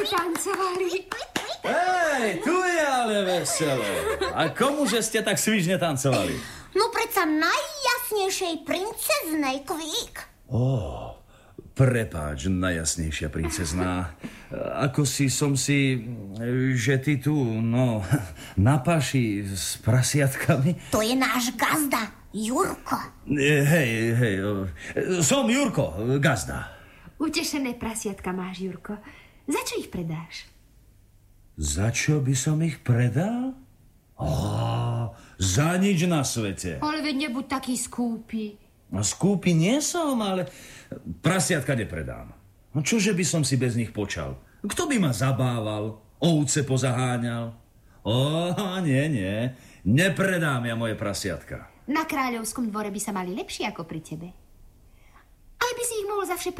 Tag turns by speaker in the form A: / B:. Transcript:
A: tancovali.
B: Hej, tu je ale veselé. A komuže ste tak svižne tancovali?
C: No predsa najjasnejšej princeznej, Kvík.
B: Prepáč, najjasnejšia princezná. Ako som si, že ty tu, na paši s prasiatkami.
C: To je náš gazda, Jurko.
B: Hej, som Jurko, gazda.
A: Utešené prasiatka máš, Jurko. Za čo ich predáš?
B: Za čo by som ich predal? Za nič na svete.
A: Ale veď nebuď taký skúpy.
B: Skúpy nie som, ale prasiatka nepredám. Čože by som si bez nich počal? Kto by ma zabával? Ovce pozaháňal? Nie. Nepredám ja moje prasiatka.
A: Na kráľovskom dvore by sa mali lepšie ako pri tebe. Aj by si ich mohol za vše